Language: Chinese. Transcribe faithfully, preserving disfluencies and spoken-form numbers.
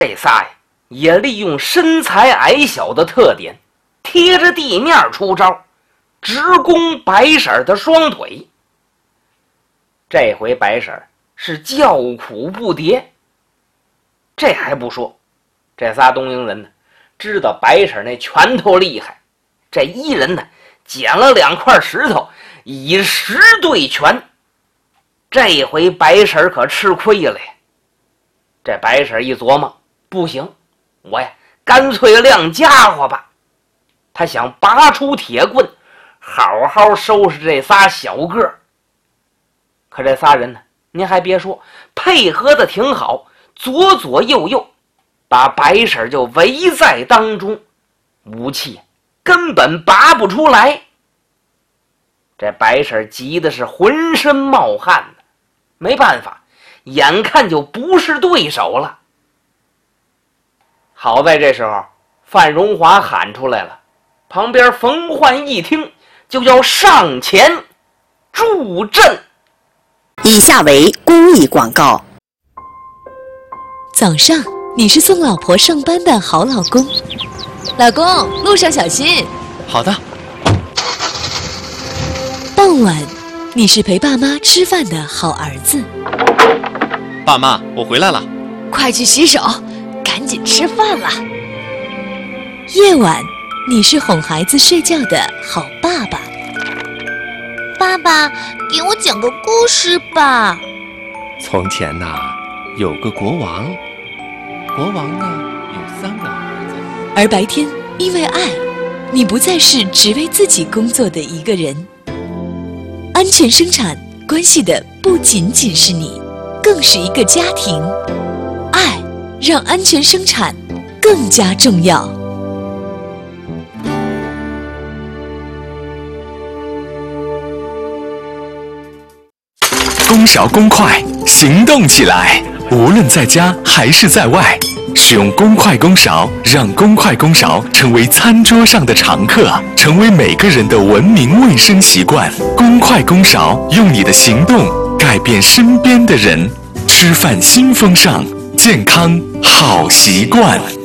这仨呀，也利用身材矮小的特点，贴着地面出招，直攻白婶的双腿。这回白婶是叫苦不迭。这还不说，这仨东营人呢，知道白婶那拳头厉害，这一人呢捡了两块石头，以石对拳。这回白婶可吃亏了呀。这白婶一琢磨，不行，我呀干脆亮家伙吧。他想拔出铁棍，好好收拾这仨小个儿。可这仨人呢，您还别说，配合的挺好，左左右右把白婶就围在当中，武器根本拔不出来。这白婶急的是浑身冒汗呢，没办法，眼看就不是对手了。好在这时候范荣华喊出来了，旁边冯焕一听就要上前助阵。 以下为公益广告。 早上你是送老婆上班的好老公，老公路上小心。 好的。 傍晚你是陪爸妈吃饭的好儿子， 爸妈我回来了， 快去洗手，赶紧吃饭了。夜晚你是哄孩子睡觉的好爸爸， 爸爸给我讲个故事吧。 从前呐、啊，有个国王，国王呢有三个儿子。 而白天因为爱，你不再是只为自己工作的一个人。安全生产关系的不仅仅是你，更是一个家庭。爱让安全生产更加重要。 公勺公筷，行动起来！无论在家还是在外，使用公筷公勺，让公筷公勺成为餐桌上的常客，成为每个人的文明卫生习惯。公筷公勺，用你的行动改变身边的人。吃饭新风尚，健康好习惯。